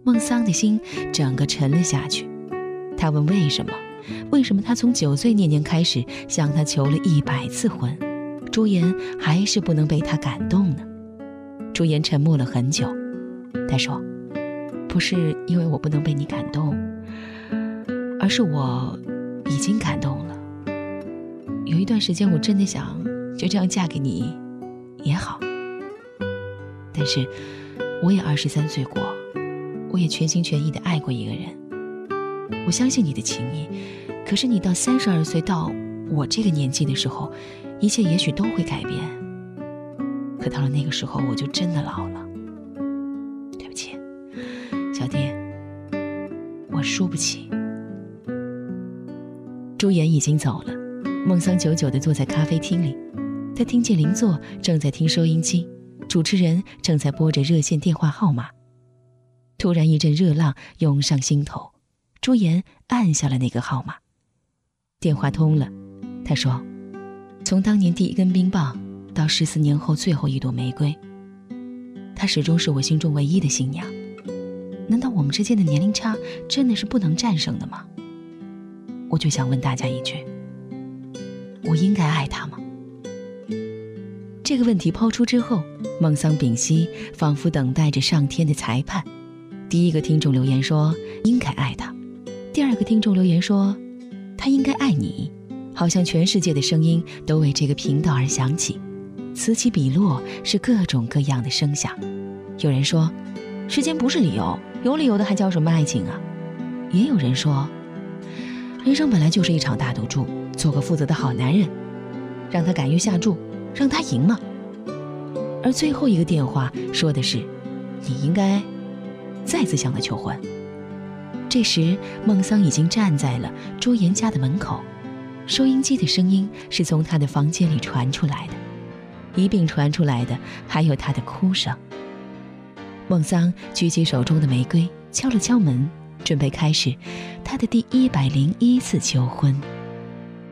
孟桑的心整个沉了下去。他问为什么他从9岁那年开始向他求了100次婚，朱颜还是不能被他感动呢？朱颜沉默了很久，他说，不是因为我不能被你感动，而是我已经感动了。有一段时间我真的想就这样嫁给你也好，但是我也23岁过，我也全心全意地爱过一个人。我相信你的情谊，可是你到32岁到我这个年纪的时候，一切也许都会改变。可到了那个时候，我就真的老了。对不起，小弟，我输不起。朱颜已经走了，孟桑久久地坐在咖啡厅里，他听见邻座正在听收音机，主持人正在拨着热线电话号码。突然一阵热浪涌上心头，朱颜按下了那个号码。电话通了，他说，从当年第一根冰棒到14年后最后一朵玫瑰，他始终是我心中唯一的新娘。难道我们之间的年龄差真的是不能战胜的吗？我就想问大家一句，我应该爱他吗？这个问题抛出之后，孟桑屏息，仿佛等待着上天的裁判。第一个听众留言说应该爱他，第二个听众留言说他应该爱你，好像全世界的声音都为这个频道而响起，此起彼落，是各种各样的声响。有人说时间不是理由，有理由的还叫什么爱情啊？也有人说人生本来就是一场大赌注，做个负责的好男人，让他敢于下注，让他赢嘛。而最后一个电话说的是你应该再次向他求婚。这时孟桑已经站在了朱颜家的门口，收音机的声音是从他的房间里传出来的，一并传出来的还有他的哭声。孟桑举起手中的玫瑰，敲了敲门，准备开始他的第101次求婚。